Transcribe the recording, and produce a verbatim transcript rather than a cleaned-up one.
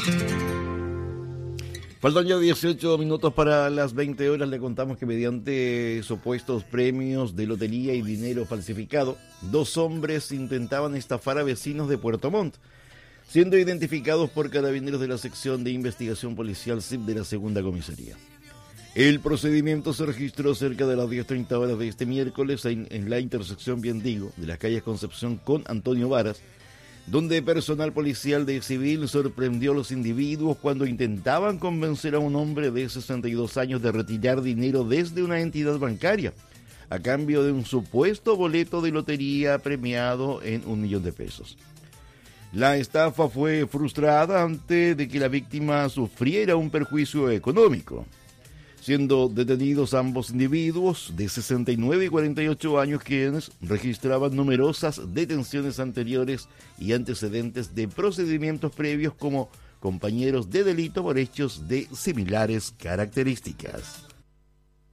Faltan ya dieciocho minutos para las veinte horas. Le contamos que mediante supuestos premios de lotería y dinero falsificado, dos hombres intentaban estafar a vecinos de Puerto Montt, siendo identificados por carabineros de la sección de investigación policial S I P de la segunda comisaría. El procedimiento se registró cerca de las diez treinta horas de este miércoles en, en la intersección Biendigo de las calles Concepción con Antonio Varas, donde personal policial de civil sorprendió a los individuos cuando intentaban convencer a un hombre de sesenta y dos años de retirar dinero desde una entidad bancaria, a cambio de un supuesto boleto de lotería premiado en un millón de pesos. La estafa fue frustrada antes de que la víctima sufriera un perjuicio económico, siendo detenidos ambos individuos de sesenta y nueve y cuarenta y ocho años, quienes registraban numerosas detenciones anteriores y antecedentes de procedimientos previos como compañeros de delito por hechos de similares características.